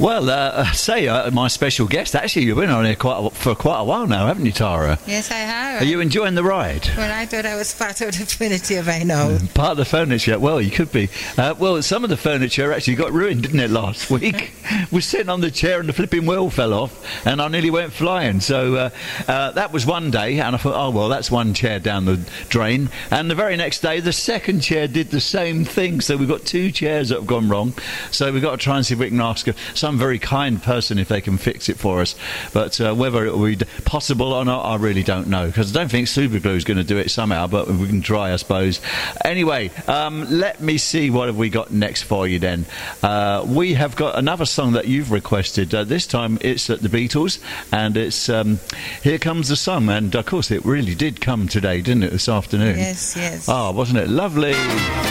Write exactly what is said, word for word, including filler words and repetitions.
Well, uh, say, uh, my special guest, actually, you've been on here quite a, for quite a while now, haven't you, Tara? Yes, I have. Are you enjoying the ride? Well, I thought I was part of the furniture by now. Part of the furniture? Well, you could be. Uh, well, some of the furniture actually got ruined, didn't it, last week? Was sitting on the chair and the flipping wheel fell off, and I nearly went flying. So uh, uh, that was one day, and I thought, oh, well, that's one chair down the drain. And the very next day, the second chair did the same thing. So we've got two chairs that have gone wrong. So we've got to try and see if we can ask some very kind person if they can fix it for us. But uh, whether it will be possible or not, I really don't know, because I don't think Superglue is going to do it somehow, but we can try, I suppose. Anyway, um, let me see what have we got next for you then. Uh, we have got another song that you've requested. Uh, this time it's at the Beatles, and it's um, Here Comes the Sun, and of course it really did come today, didn't it, this afternoon? Yes, yes. Ah, wasn't it lovely?